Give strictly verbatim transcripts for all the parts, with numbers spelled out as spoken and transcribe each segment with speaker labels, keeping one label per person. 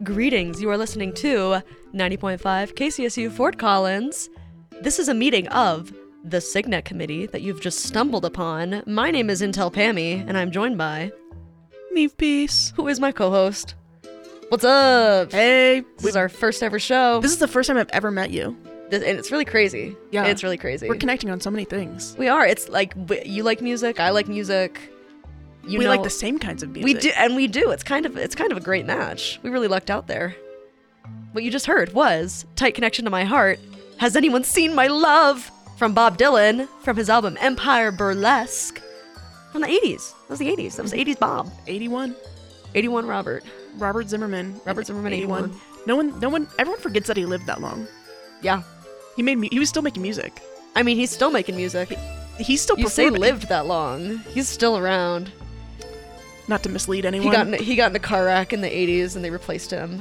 Speaker 1: Greetings, you are listening to ninety point five K C S U Fort Collins. This is a meeting of the Signet Committee that you've just stumbled upon. My name is Intel Pammy, and I'm joined by...
Speaker 2: Neve Peace.
Speaker 1: Who is my co-host? What's up?
Speaker 2: Hey.
Speaker 1: This is our first ever show.
Speaker 2: This is the first time I've ever met you.
Speaker 1: This, and it's really crazy.
Speaker 2: Yeah.
Speaker 1: It's really crazy.
Speaker 2: We're connecting on so many things.
Speaker 1: We are. It's like, w- you like music, I like music. You
Speaker 2: we
Speaker 1: know,
Speaker 2: like the same kinds of music.
Speaker 1: We do, and we do. It's kind of it's kind of a great match. We really lucked out there. What you just heard was "Tight Connection to My Heart." Has anyone seen my love? From Bob Dylan, from his album Empire Burlesque, from the eighties. That was the eighties. That was eighties Bob.
Speaker 2: eighty-one.
Speaker 1: eighty-one Robert.
Speaker 2: Robert Zimmerman.
Speaker 1: Robert Zimmerman. eighty-one.
Speaker 2: eighty-one. No one. No one. Everyone forgets that he lived that long.
Speaker 1: Yeah.
Speaker 2: He made. Mu- he was still making music.
Speaker 1: I mean, he's still making music.
Speaker 2: He's still.
Speaker 1: You say
Speaker 2: performing.
Speaker 1: lived that long. He's still around.
Speaker 2: Not to mislead anyone.
Speaker 1: He got in, he got in a car wreck in the eighties, and they replaced him.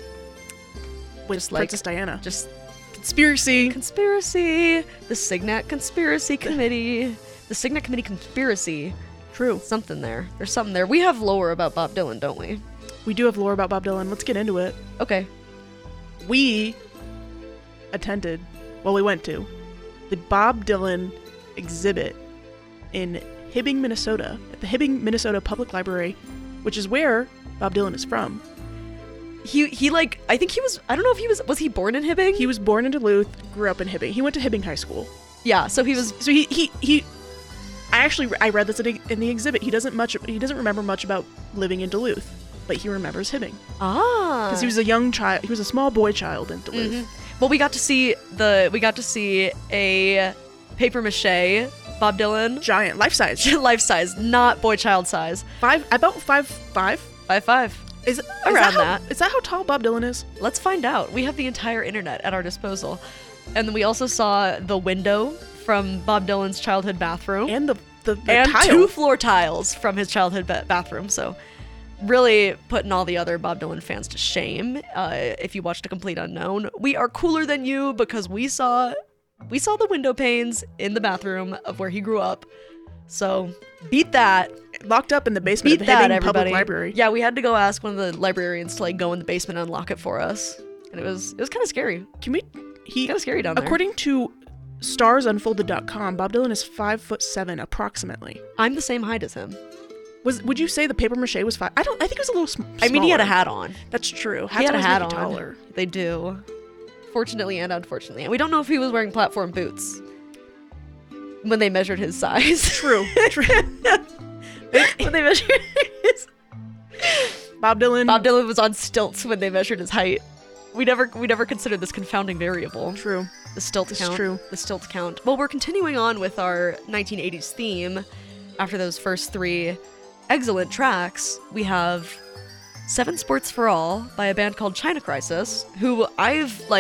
Speaker 2: with
Speaker 1: just like-
Speaker 2: Princess Diana.
Speaker 1: Just
Speaker 2: Conspiracy.
Speaker 1: conspiracy. The Signet Conspiracy Committee. The Signet Committee Conspiracy.
Speaker 2: True.
Speaker 1: Something there. There's something there. We have lore about Bob Dylan, don't we?
Speaker 2: We do have lore about Bob Dylan. Let's get into it.
Speaker 1: Okay.
Speaker 2: We attended. Well, we went to the Bob Dylan exhibit in Hibbing, Minnesota, at the Hibbing, Minnesota Public Library, which is where Bob Dylan is from.
Speaker 1: He he like I think he was I don't know if he was was he born in Hibbing?
Speaker 2: He was born in Duluth, grew up in Hibbing. He went to Hibbing High School.
Speaker 1: Yeah, so he was
Speaker 2: So he he he. I actually I read this in the exhibit. He doesn't much. He doesn't remember much about living in Duluth, but he remembers Hibbing
Speaker 1: ah
Speaker 2: because he was a young child. He was a small boy child in Duluth.
Speaker 1: Mhm. Well, we got to see the we got to see a paper mache Bob Dylan
Speaker 2: Giant, life size,
Speaker 1: life size, not boy child size.
Speaker 2: five about five five.
Speaker 1: Five five.
Speaker 2: Is, is
Speaker 1: Around
Speaker 2: that, how,
Speaker 1: that.
Speaker 2: Is that how tall Bob Dylan is?
Speaker 1: Let's find out. We have the entire internet at our disposal. And then we also saw the window from Bob Dylan's childhood bathroom.
Speaker 2: And the the, the
Speaker 1: and
Speaker 2: tile.
Speaker 1: two floor tiles from his childhood ba- bathroom. So really putting all the other Bob Dylan fans to shame. Uh, if you watched A Complete Unknown, we are cooler than you because we saw we saw the window panes in the bathroom of where he grew up. So beat that.
Speaker 2: Locked up in the basement
Speaker 1: Beat
Speaker 2: of the
Speaker 1: that,
Speaker 2: Hibbing
Speaker 1: everybody.
Speaker 2: Public Library.
Speaker 1: Yeah, we had to go ask one of the librarians to like go in the basement and unlock it for us. And it was it was kind of scary.
Speaker 2: Can we? He
Speaker 1: Kind of scary down there.
Speaker 2: according to stars unfolded dot com, Bob Dylan is five foot seven approximately.
Speaker 1: I'm the same height as him.
Speaker 2: Was would you say the paper mache was five? I don't. I think it was a little sm- smaller.
Speaker 1: I mean, he had a hat on.
Speaker 2: That's true. Hats
Speaker 1: he had a
Speaker 2: always
Speaker 1: hat
Speaker 2: make
Speaker 1: on.
Speaker 2: you taller.
Speaker 1: They do. Fortunately and unfortunately. And we don't know if he was wearing platform boots when they measured his size.
Speaker 2: True. True.
Speaker 1: when they measured his...
Speaker 2: Bob Dylan.
Speaker 1: Bob Dylan was on stilts when they measured his height. We never we never considered this confounding variable.
Speaker 2: True.
Speaker 1: The stilt
Speaker 2: It's
Speaker 1: count.
Speaker 2: true.
Speaker 1: The stilt count. Well, we're continuing on with our nineteen eighties theme. After those first three excellent tracks, we have Seven Sports for All by a band called China Crisis, who I've like